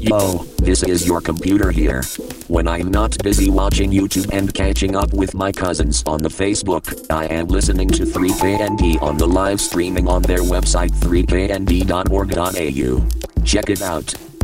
Yo, this is your computer here. When I'm not busy watching YouTube and catching up with my cousins on the Facebook, I am listening to 3KND on the live streaming on their website 3knd.org.au. Check it out.